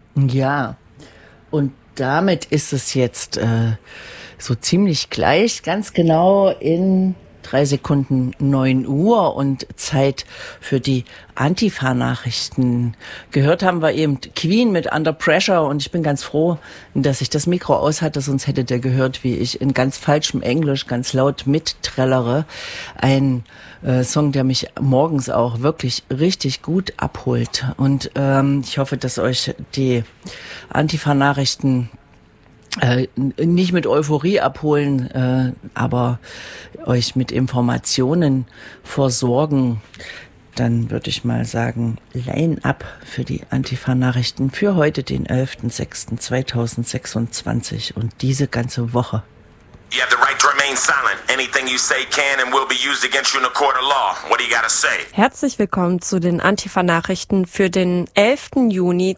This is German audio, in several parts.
Ja, und damit ist es jetzt so ziemlich gleich, ganz genau in 3 Sekunden 9 Uhr und Zeit für die Antifa-Nachrichten. Gehört haben wir eben Queen mit Under Pressure und ich bin ganz froh, dass ich das Mikro aus hatte, sonst hättet ihr gehört, wie ich in ganz falschem Englisch ganz laut mitträllere. Ein Song, der mich morgens auch wirklich richtig gut abholt. Und ich hoffe, dass euch die Antifa-Nachrichten nicht mit Euphorie abholen, aber euch mit Informationen versorgen. Dann würde ich mal sagen, Line-up für die Antifa-Nachrichten für heute, den 11.06.2026 und diese ganze Woche. You have the right to remain silent. Anything you say can and will be used against you in a court of law. What do you gotta say? Herzlich willkommen zu den Antifa-Nachrichten für den 11. Juni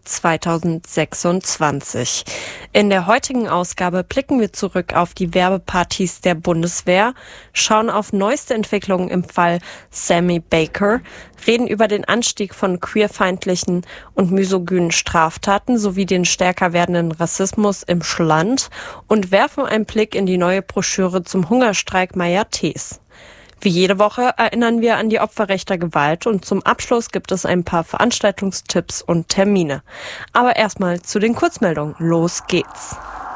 2026. In der heutigen Ausgabe blicken wir zurück auf die Werbepartys der Bundeswehr, schauen auf neueste Entwicklungen im Fall Sammy Baker, reden über den Anstieg von queerfeindlichen und misogynen Straftaten sowie den stärker werdenden Rassismus im Schland und werfen einen Blick in die neue Broschüre zum Hungerstreik Maya Tees. Wie jede Woche erinnern wir an die Opfer rechter Gewalt und zum Abschluss gibt es ein paar Veranstaltungstipps und Termine. Aber erstmal zu den Kurzmeldungen. Los geht's!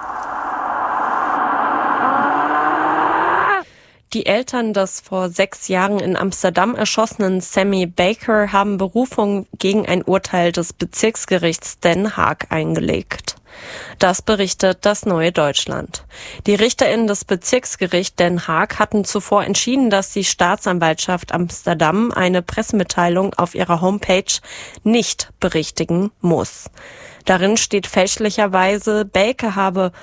Die Eltern des vor 6 Jahren in Amsterdam erschossenen Sammy Baker haben Berufung gegen ein Urteil des Bezirksgerichts Den Haag eingelegt. Das berichtet das Neue Deutschland. Die RichterInnen des Bezirksgerichts Den Haag hatten zuvor entschieden, dass die Staatsanwaltschaft Amsterdam eine Pressemitteilung auf ihrer Homepage nicht berichtigen muss. Darin steht fälschlicherweise, Baker habe